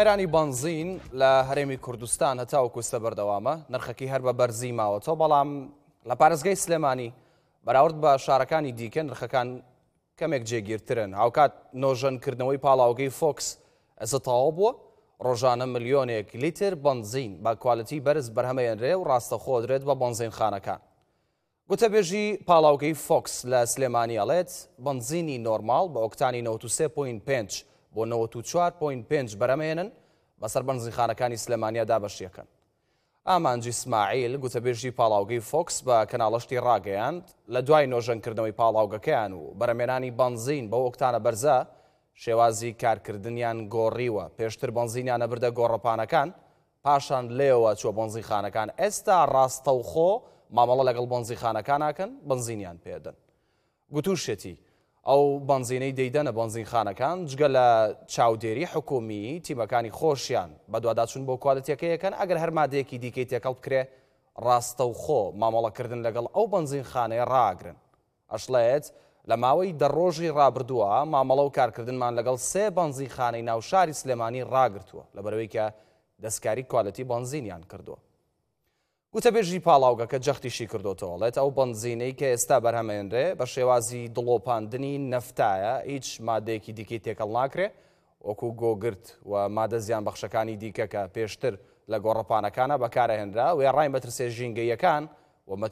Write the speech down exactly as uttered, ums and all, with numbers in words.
وەیرانی بنزین لە هەرێمی کوردستان هەتاوەکو ئێستا بەردەوامە نرخەکەی هەر بە بەرزی ماوەتەوە، بەڵام لە پارێزگای سلێمانی بەراورد بە شارەکانی دیکە نرخەکان کەمێک جێگیرترن. هاوکات نۆژەنکردنەوەی پاڵاوگەی فۆکس ئەسە تەواو بووە، ڕۆژانە ملیۆنێک لیتر بنزین بە کواڵەتی بەرز بەرهەمەێنرێ و ڕاستەخۆ درێت بە بنزینخانەکان. گوتەبێژی پاڵاوگەی فۆکس لە سلێمانی ئەڵێت بنزینی نۆرماڵ بە ئۆکتانی نەوەت و سێ پۆینت پێنج بۆ نەوەت و چوار پۆینت پێنج بەرەمێنن بەسەر بنزینخانەکانی سلێمانیا دابەشیەکەن. ئامانجی اسماعیل گوتەبێژی پاڵاوگەی فۆکس بە کەناڵەشتی ڕاگەیاند لە دوای نۆژەنکردنەوەی پاڵاوگەکەیان و بەرەمێنانی بنزین بە ئۆکتانە بەرزە شێوازی کارکردنیان گۆڕیوە. پێشتر بنزینیانە بردە گۆڕەپانەکان، پاشان لێەوە چوە بنزینخانەکان. ئێستا ڕاستەوخۆ مامەڵە لەگەڵ بنزینخانەکان ناکەن، بنزینیان پێدەن. گوتوشێتی ئەو بنزینەی دەیدەنە بنزینخانەکان جگە لە چاودێری حکومی تیمەکانی خۆشیان بە دوواداچوون بۆ کواڵەتیەکەیەکەن. ئەگەر هەر مادەیەکی دیکەی تێکەڵ بکرێ ڕاستەوخۆ مامەڵەکردن لەگەڵ ئەو بنزینخانەیە ڕاگرن. ئەشڵێت لە ماوەی دەڕۆژی ڕابردووە مامەڵە و کارکردنمان لەگەڵ سێ بنزینخانەی ناوشاری سلێمانی ڕاگرتووە لەبەرەوەی کە دەستکاری کواڵەتی بنزینیان کردووە. گوتەبێژی پاڵاوگەکە جەختیشی کردوتەوەڵێت ئەو بنزینەی کە ئێستا بەرهەمێنرێ بە شێوازی دڵۆپاندنی نەفتایە، هیچ مادەیەکی دیکەی تێکەڵ ناکرێ وەکو گۆگرت و مادە زیان بەخشەکانی دیکە کە پێشتر لە گۆڕەپانەکانە بەکارەهێنرا و ڕای مەترسێ ژینگەیەکان و